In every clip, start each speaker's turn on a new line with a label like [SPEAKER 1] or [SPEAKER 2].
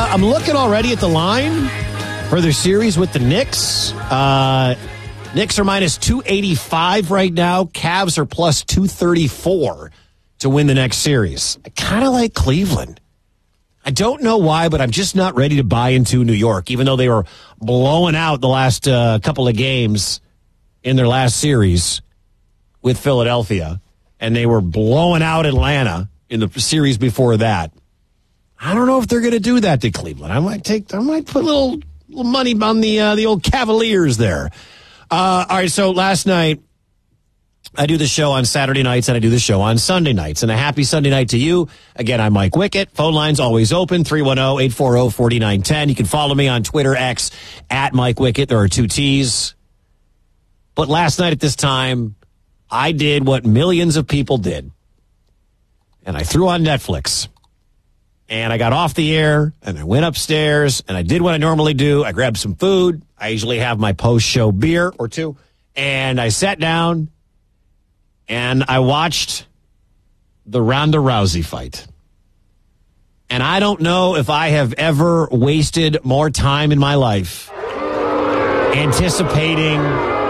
[SPEAKER 1] I'm looking already at the line for their series with the Knicks. Knicks are minus 285 right now. Cavs are plus 234 to win the next series. I kind of like Cleveland. I don't know why, but I'm just not ready to buy into New York, even though they were blowing out the last couple of games in their last series with Philadelphia, and they were blowing out Atlanta in the series before that. I don't know if they're going to do that to Cleveland. I might put a little money on the old Cavaliers there. All right, so last night, I do the show on Saturday nights and I do the show on Sunday nights. And a happy Sunday night to you. Again, I'm Mike Wickett. Phone line's always open, 310-840-4910. You can follow me on Twitter, X, at Mike Wickett. There are 2 T's. But last night at this time, I did what millions of people did. And I threw on Netflix. And I got off the air, and I went upstairs, and I did what I normally do. I grabbed some food. I usually have my post-show beer or 2. And I sat down, and I watched the Ronda Rousey fight. And I don't know if I have ever wasted more time in my life anticipating,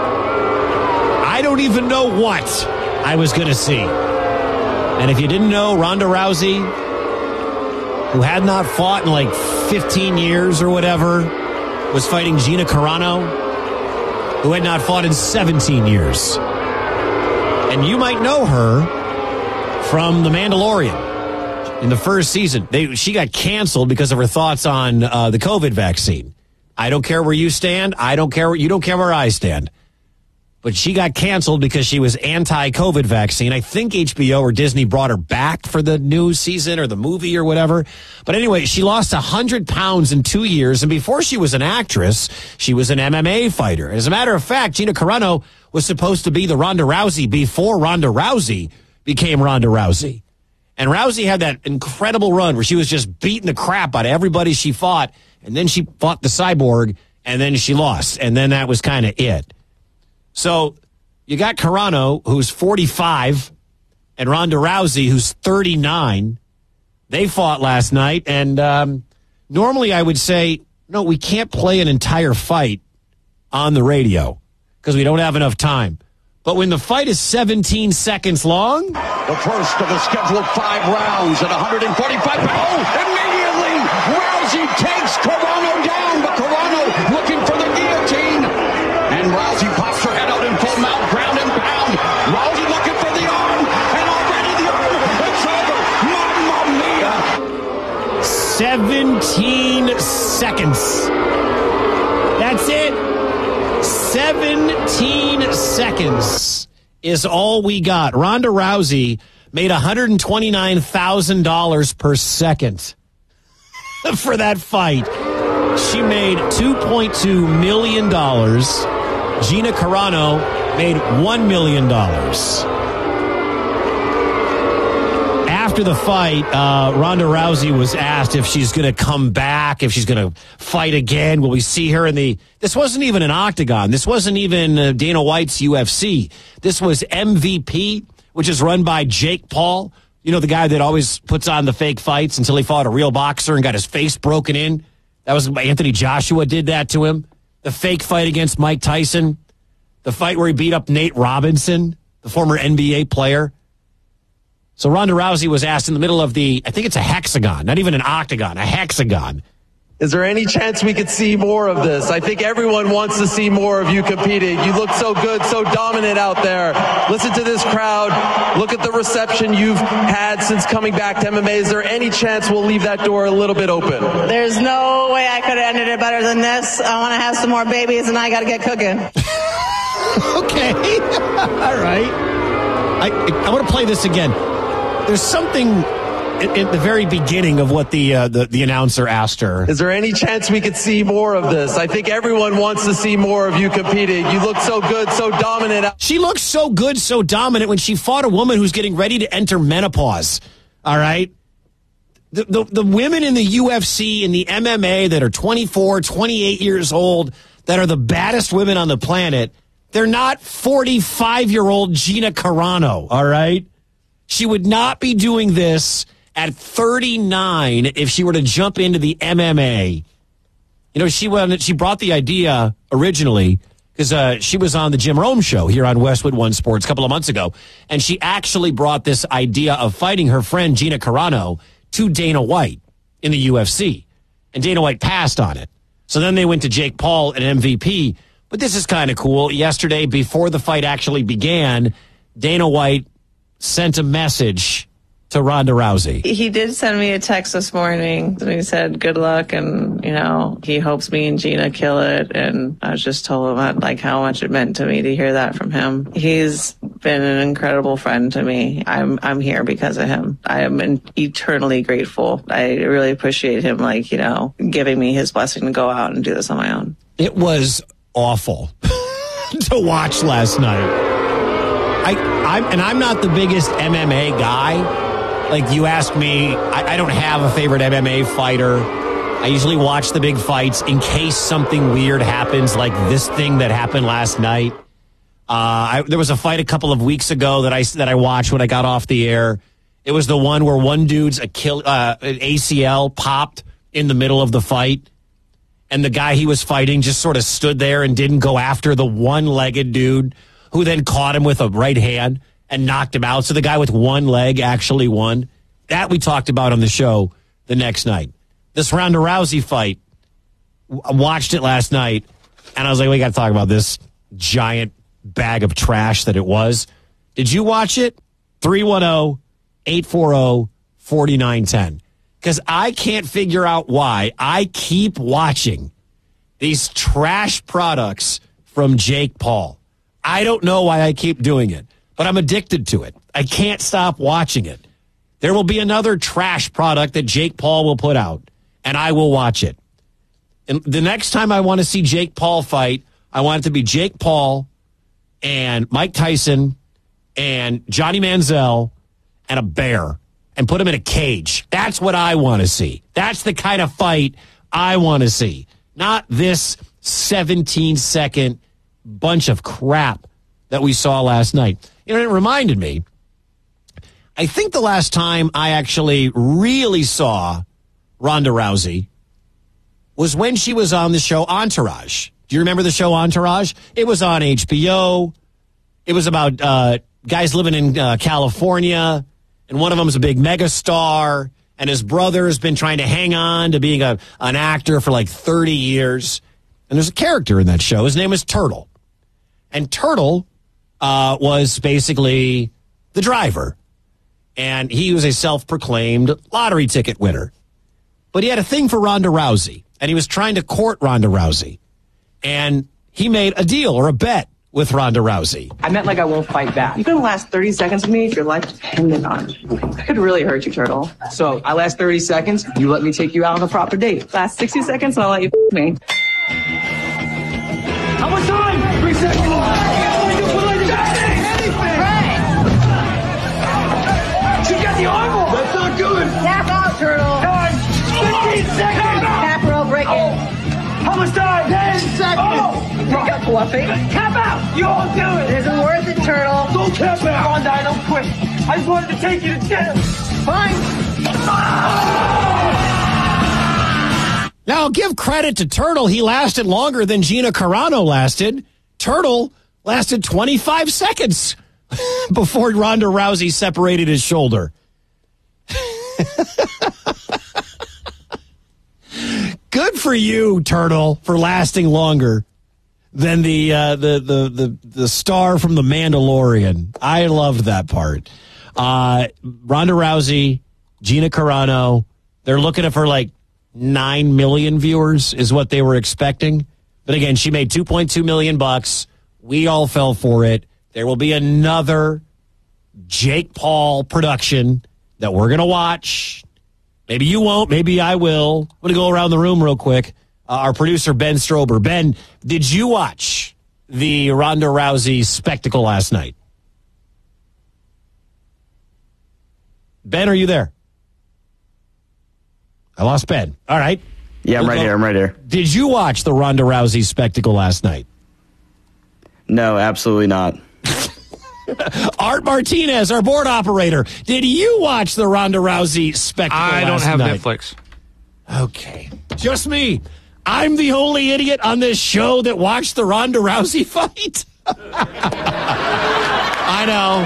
[SPEAKER 1] I don't even know what I was going to see. And if you didn't know, Ronda Rousey, who had not fought in like 15 years or whatever, was fighting Gina Carano, who had not fought in 17 years. And you might know her from The Mandalorian in the first season. She got canceled because of her thoughts on the COVID vaccine. I don't care where you stand. You don't care where I stand. But she got canceled because she was anti-COVID vaccine. I think HBO or Disney brought her back for the new season or the movie or whatever. But anyway, she lost 100 pounds in 2 years. And before she was an actress, she was an MMA fighter. As a matter of fact, Gina Carano was supposed to be the Ronda Rousey before Ronda Rousey became Ronda Rousey. And Rousey had that incredible run where she was just beating the crap out of everybody she fought. And then she fought the Cyborg, and then she lost. And then that was kind of it. So you got Carano, who's 45, and Ronda Rousey, who's 39. They fought last night, and normally I would say, no, we can't play an entire fight on the radio because we don't have enough time. But when the fight is 17 seconds long...
[SPEAKER 2] The first of the scheduled 5 rounds at 145 pounds. Oh, immediately, Rousey takes Carano down, but Carano looking for the guillotine. And Rousey pops her head out in full mount, ground and pound. Rousey looking for the arm, and already the arm, it's over. Mamma mia.
[SPEAKER 1] 17 seconds. That's it. 17 seconds is all we got. Ronda Rousey made $129,000 per second for that fight. She made $2.2 million. Gina Carano made $1 million. After the fight, Ronda Rousey was asked if she's going to come back, if she's going to fight again. Will we see her in the... This wasn't even an octagon. This wasn't even Dana White's UFC. This was MVP, which is run by Jake Paul. You know, the guy that always puts on the fake fights until he fought a real boxer and got his face broken in. That was Anthony Joshua did that to him. The fake fight against Mike Tyson. The fight where he beat up Nate Robinson, the former NBA player. So Ronda Rousey was asked in the middle of I think it's a hexagon, not even an octagon, a hexagon.
[SPEAKER 3] Is there any chance we could see more of this? I think everyone wants to see more of you competing. You look so good, so dominant out there. Listen to this crowd. Look at the reception you've had since coming back to MMA. Is there any chance we'll leave that door a little bit open?
[SPEAKER 4] There's no way I could have ended it better than this. I want to have some more babies, and I got to get cooking.
[SPEAKER 1] Okay. All right. I want to play this again. There's something at the very beginning of what the announcer asked her.
[SPEAKER 3] Is there any chance we could see more of this? I think everyone wants to see more of you competing. You look so good, so dominant.
[SPEAKER 1] She looks so good, so dominant when she fought a woman who's getting ready to enter menopause. All right? The women in the UFC and the MMA that are 24, 28 years old, that are the baddest women on the planet, they're not 45-year-old Gina Carano, all right? She would not be doing this At 39, if she were to jump into the MMA, she brought the idea originally because she was on the Jim Rome show here on Westwood One Sports a couple of months ago, and she actually brought this idea of fighting her friend Gina Carano to Dana White in the UFC, and Dana White passed on it. So then they went to Jake Paul at MVP, but this is kind of cool. Yesterday, before the fight actually began, Dana White sent a message to Ronda Rousey.
[SPEAKER 4] He did send me a text this morning, and he said good luck, and he hopes me and Gina kill it. And I just told him how much it meant to me to hear that from him. He's been an incredible friend to me. I'm here because of him. I am eternally grateful. I really appreciate him giving me his blessing to go out and do this on my own.
[SPEAKER 1] It was awful to watch last night. I'm not the biggest MMA guy. Like you ask me, I don't have a favorite MMA fighter. I usually watch the big fights in case something weird happens, like this thing that happened last night. There was a fight a couple of weeks ago that I watched when I got off the air. It was the one where one dude's ACL popped in the middle of the fight, and the guy he was fighting just sort of stood there and didn't go after the one-legged dude, who then caught him with a right hand and knocked him out. So the guy with one leg actually won. That we talked about on the show the next night. This Ronda Rousey fight, I watched it last night, and I was like, we got to talk about this giant bag of trash that it was. Did you watch it? 310-840-4910. Because I can't figure out why I keep watching these trash products from Jake Paul. I don't know why I keep doing it, but I'm addicted to it. I can't stop watching it. There will be another trash product that Jake Paul will put out, and I will watch it. And the next time I want to see Jake Paul fight, I want it to be Jake Paul and Mike Tyson and Johnny Manziel and a bear, and put them in a cage. That's what I want to see. That's the kind of fight I want to see. Not this 17-second bunch of crap that we saw last night. It reminded me, I think the last time I actually really saw Ronda Rousey was when she was on the show Entourage. Do you remember the show Entourage? It was on HBO. It was about guys living in California, and one of them is a big megastar, and his brother has been trying to hang on to being an actor for like 30 years. And there's a character in that show. His name is Turtle. And Turtle was basically the driver. And he was a self-proclaimed lottery ticket winner. But he had a thing for Ronda Rousey. And he was trying to court Ronda Rousey. And he made a deal or a bet with Ronda Rousey.
[SPEAKER 5] I meant I won't fight back.
[SPEAKER 4] You can last 30 seconds with me if your life depended on it. That could really hurt you, Turtle.
[SPEAKER 5] So I last 30 seconds, you let me take you out on a proper date.
[SPEAKER 4] Last 60 seconds and I'll let you me.
[SPEAKER 5] How much time? 3 seconds. She got the arm. That's not good.
[SPEAKER 4] Tap out, Turtle.
[SPEAKER 5] 15 seconds.
[SPEAKER 4] Tap roll, break it.
[SPEAKER 5] How much time? 10 seconds. Oh.
[SPEAKER 4] Pick up, Fluffy.
[SPEAKER 5] Tap out. You won't do it.
[SPEAKER 4] It isn't worth it, Turtle.
[SPEAKER 5] Don't tap out. Ronda, I don't quit. I just wanted to take you to dinner.
[SPEAKER 4] Fine.
[SPEAKER 1] Now, give credit to Turtle. He lasted longer than Gina Carano lasted. Turtle lasted 25 seconds before Ronda Rousey separated his shoulder. Good for you, Turtle, for lasting longer than the star from The Mandalorian. I loved that part. Ronda Rousey, Gina Carano, they're looking at for 9 million viewers is what they were expecting. But again, she made $2.2 million. We all fell for it. There will be another Jake Paul production that we're going to watch. Maybe you won't. Maybe I will. I'm going to go around the room real quick. Our producer, Ben Strober. Ben, did you watch the Ronda Rousey spectacle last night? Ben, are you there? I lost Ben. All right.
[SPEAKER 6] Yeah, I'm right here.
[SPEAKER 1] Did you watch the Ronda Rousey spectacle last night?
[SPEAKER 6] No, absolutely not.
[SPEAKER 1] Art Martinez, our board operator. Did you watch the Ronda Rousey spectacle last night?
[SPEAKER 6] I don't have Netflix.
[SPEAKER 1] Okay. Just me. I'm the only idiot on this show that watched the Ronda Rousey fight. I know.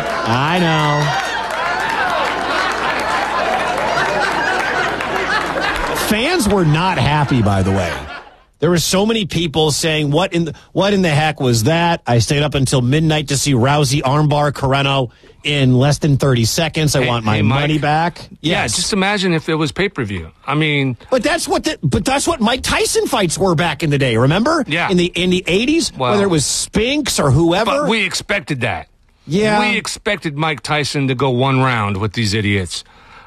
[SPEAKER 1] Fans were not happy, by the way. There were so many people saying, what in the heck was that? I stayed up until midnight to see Rousey armbar Carreno in less than 30 seconds. I want my money back. Yes.
[SPEAKER 6] Yeah, just imagine if it was pay-per-view. I mean,
[SPEAKER 1] but that's what Mike Tyson fights were back in the day. Remember?
[SPEAKER 6] Yeah.
[SPEAKER 1] In the 80s,
[SPEAKER 6] well,
[SPEAKER 1] whether it was Spinks or whoever.
[SPEAKER 6] But we expected that.
[SPEAKER 1] Yeah.
[SPEAKER 6] We expected Mike Tyson to go one round with these idiots.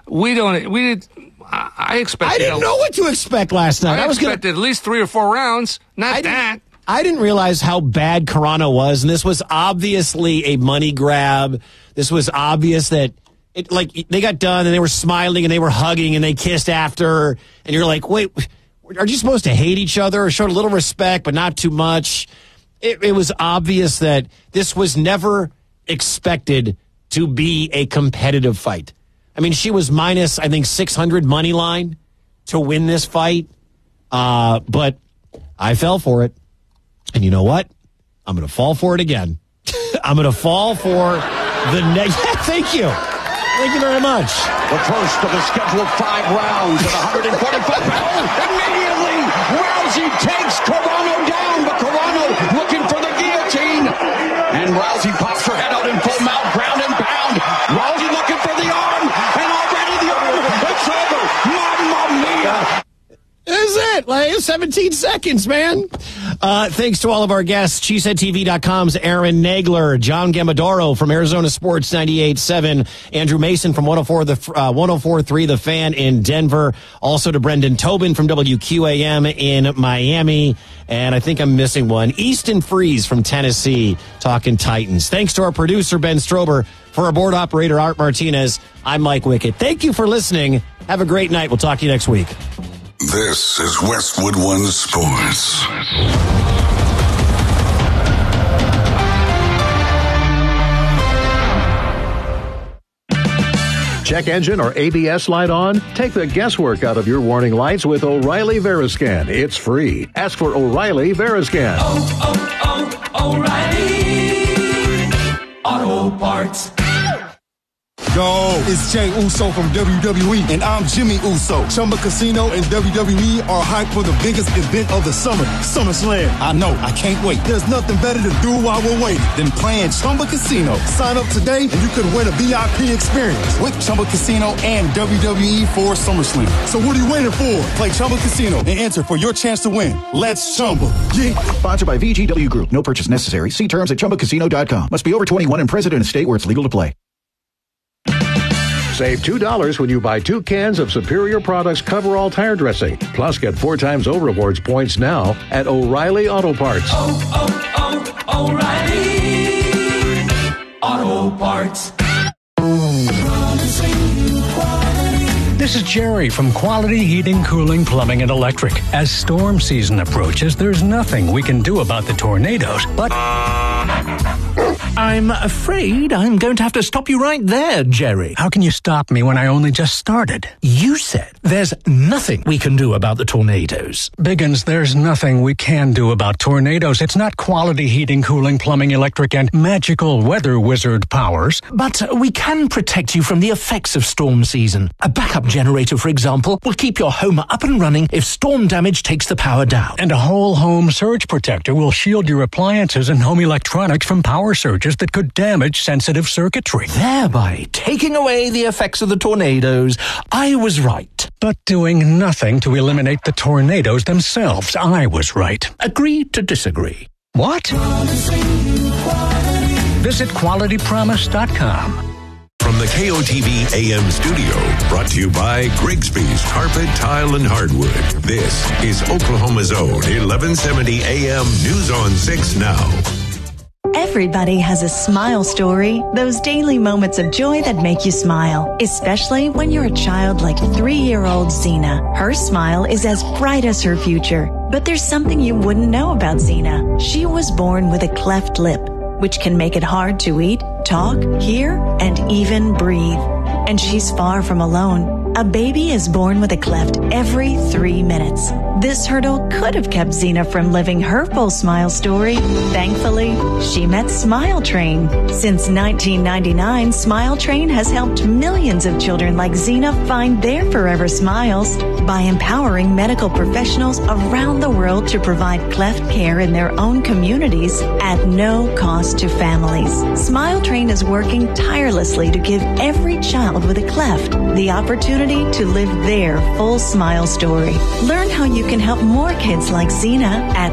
[SPEAKER 6] I expected.
[SPEAKER 1] I didn't know what to expect last night.
[SPEAKER 6] I expected at least 3 or 4 rounds. Not that.
[SPEAKER 1] I didn't realize how bad Carrano was, and this was obviously a money grab. This was obvious that they got done and they were smiling and they were hugging and they kissed after, and you're like, wait, are you supposed to hate each other or show a little respect but not too much? It was obvious that this was never expected to be a competitive fight. I mean, she was minus, I think, 600 money line to win this fight. But I fell for it. And you know what? I'm going to fall for it again. I'm going to fall for the next. Thank you. Thank you very much.
[SPEAKER 2] The first of the scheduled 5 rounds at 145 pounds. Immediately, Rousey takes Carrano down, but Carrano looking for the guillotine. And Rousey pops her head out in full mount, ground and pound. Rousey looking for the arm, and already the arm. It's over. Mamma mia.
[SPEAKER 1] This is it. 17 seconds, man. Thanks to all of our guests. CheeseheadTV.com's Aaron Nagler, John Gamadoro from Arizona Sports 98.7, Andrew Mason from 104.3 The Fan in Denver, also to Brendan Tobin from WQAM in Miami, and I think I'm missing one, Easton Freeze from Tennessee, talking Titans. Thanks to our producer, Ben Strober. For our board operator, Art Martinez, I'm Mike Wickett. Thank you for listening. Have a great night. We'll talk to you next week.
[SPEAKER 7] This is Westwood One Sports.
[SPEAKER 8] Check engine or ABS light on? Take the guesswork out of your warning lights with O'Reilly Veriscan. It's free. Ask for O'Reilly Veriscan.
[SPEAKER 5] O'Reilly Auto Parts.
[SPEAKER 9] Yo, it's Jay Uso from WWE, and I'm Jimmy Uso. Chumba Casino and WWE are hyped for the biggest event of the summer, SummerSlam. I know, I can't wait. There's nothing better to do while we're waiting than playing Chumba Casino. Sign up today, and you could win a VIP experience with Chumba Casino and WWE for SummerSlam. So what are you waiting for? Play Chumba Casino and enter for your chance to win. Let's Chumba. Yeah.
[SPEAKER 10] Sponsored by VGW Group. No purchase necessary. See terms at ChumbaCasino.com. Must be over 21 and present in a state where it's legal to play.
[SPEAKER 8] Save $2 when you buy 2 cans of Superior Products Coverall Tire Dressing. Plus, get 4 times O Rewards points now at O'Reilly Auto Parts.
[SPEAKER 5] O'Reilly Auto Parts.
[SPEAKER 11] This is Jerry from Quality Heating, Cooling, Plumbing, and Electric. As storm season approaches, there's nothing we can do about the tornadoes, but
[SPEAKER 12] I'm afraid I'm going to have to stop you right there, Jerry.
[SPEAKER 11] How can you stop me when I only just started?
[SPEAKER 12] You said there's nothing we can do about the tornadoes.
[SPEAKER 11] Biggins, there's nothing we can do about tornadoes. It's not Quality Heating, Cooling, Plumbing, Electric, and magical weather wizard powers.
[SPEAKER 12] But we can protect you from the effects of storm season. A backup generator, for example, will keep your home up and running if storm damage takes the power down.
[SPEAKER 11] And a whole home surge protector will shield your appliances and home electronics from power surges that could damage sensitive circuitry.
[SPEAKER 12] Thereby taking away the effects of the tornadoes. I was right.
[SPEAKER 11] But doing nothing to eliminate the tornadoes themselves. I was right.
[SPEAKER 12] Agree to disagree.
[SPEAKER 11] What? Visit QualityPromise.com.
[SPEAKER 13] From the KOTV AM studio, brought to you by Grigsby's Carpet, Tile, and Hardwood. This is Oklahoma's own 1170 AM News on 6 Now.
[SPEAKER 14] Everybody has a smile story, those daily moments of joy that make you smile, especially when you're a child like 3-year-old Xena. Her smile is as bright as her future, but there's something you wouldn't know about Xena. She was born with a cleft lip, which can make it hard to eat, talk, hear, and even breathe. And she's far from alone. A baby is born with a cleft every 3 minutes. This hurdle could have kept Xena from living her full smile story. Thankfully, she met Smile Train. Since 1999, Smile Train has helped millions of children like Xena find their forever smiles by empowering medical professionals around the world to provide cleft care in their own communities at no cost to families. Smile Train is working tirelessly to give every child with a cleft the opportunity to live their full smile story. Learn how you can help more kids like Xena at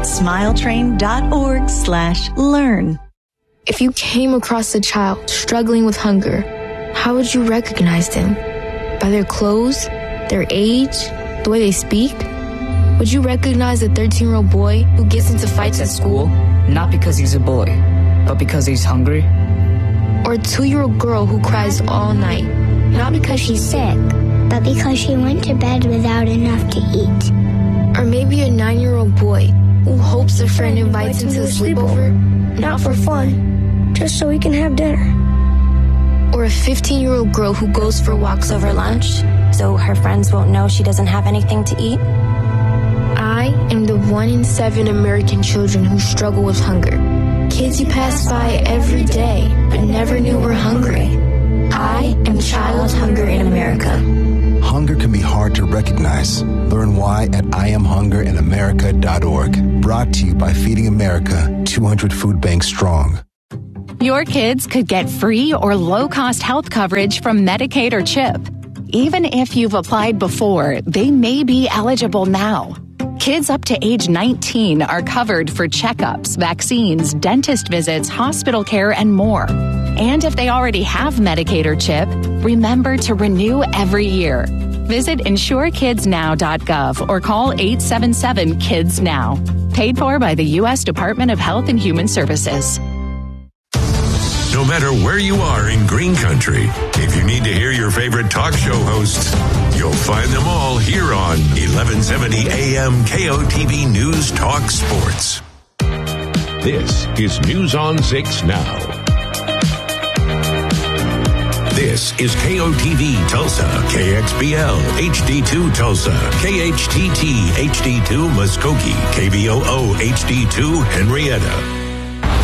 [SPEAKER 14] smiletrain.org/learn.
[SPEAKER 15] If you came across a child struggling with hunger, how would you recognize them? By their clothes, their age, the way they speak? Would you recognize a 13-year-old boy who gets into fights at school?
[SPEAKER 16] Not because he's a boy, but because he's hungry.
[SPEAKER 15] Or a 2-year-old girl who cries all night?
[SPEAKER 17] Not because she's sick, but because she went to bed without enough to eat.
[SPEAKER 15] Or maybe a 9-year-old boy who hopes a friend invites him to a sleepover?
[SPEAKER 17] Not for fun, just so we can have dinner.
[SPEAKER 15] Or a 15-year-old girl who goes for walks over lunch,
[SPEAKER 18] so her friends won't know she doesn't have anything to eat?
[SPEAKER 15] I am the 1 in 7 American children who struggle with hunger. Kids you pass by every day, but never knew were hungry. I am Child Hunger in America.
[SPEAKER 19] Hunger can be hard to recognize. Learn why at IamHungerInAmerica.org. Brought to you by Feeding America, 200 food banks strong.
[SPEAKER 20] Your kids could get free or low-cost health coverage from Medicaid or CHIP. Even if you've applied before, they may be eligible now. Kids up to age 19 are covered for checkups, vaccines, dentist visits, hospital care, and more. And if they already have Medicaid or CHIP, remember to renew every year. Visit InsureKidsNow.gov or call 877-KIDS-NOW. Paid for by the U.S. Department of Health and Human Services.
[SPEAKER 13] No matter where you are in Green Country, if you need to hear your favorite talk show hosts, you'll find them all here on 1170 AM KOTB News Talk Sports. This is News on 6 Now. This is KOTV Tulsa, KXBL HD2 Tulsa, KHTT HD2 Muskogee, KBOO HD2 Henrietta.